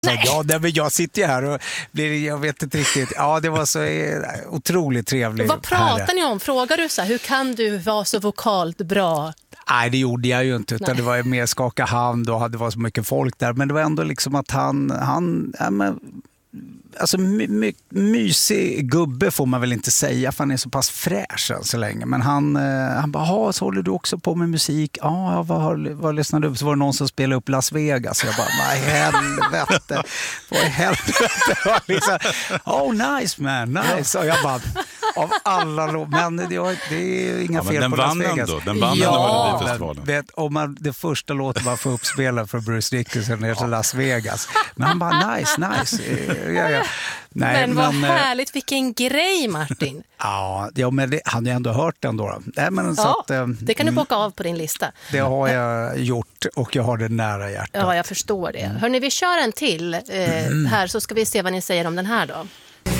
Ja, men jag sitter ju här och jag vet inte riktigt. Ja, det var så otroligt trevligt. Vad pratar ni om? Frågar du så här, hur kan du vara så vokalt bra? Nej, det gjorde jag ju inte, utan det var mer skaka hand och det var så mycket folk där. Men det var ändå liksom att alltså mysig gubbe får man väl inte säga, för han är så pass fräsch än så länge. Men han bara, så håller du också på med musik? Ja, vad lyssnade du? Så var det någon som spelade upp Las Vegas. Jag bara, vad i helvete? Vad i helvete? Liksom, nice man, nice. Och jag bara, av alla men det är inga fel på Las Vegas. Den vann ändå Melodifestivalen. Det första låten var för uppspelad för Bruce Dickinson ner till Las Vegas. Men han bara, nice. Ja. Nej, men vad härligt, vilken grej, Martin. Ja, men det hade jag ändå hört den då. Nej, men så att, det kan du bocka av på din lista. Det har jag gjort och jag har det nära hjärtat. Ja, jag förstår det. Hörrni, vi kör en till här, så ska vi se vad ni säger om den här då.